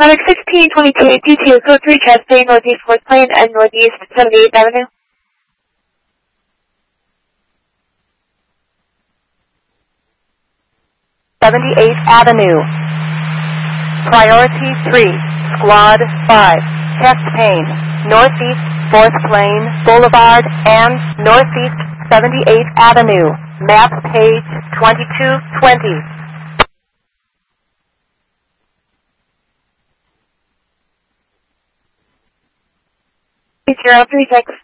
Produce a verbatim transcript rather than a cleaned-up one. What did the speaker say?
Traffic sixteen twenty-two eight two two, code three Chastain, Northeast fourth Plane, and Northeast seventy-eighth Avenue. seventy-eighth Avenue. Priority three, Squad five, chest pain, Northeast fourth Plane, Boulevard, and Northeast seventy-eighth Avenue. Map page twenty-two twenty. zero three six.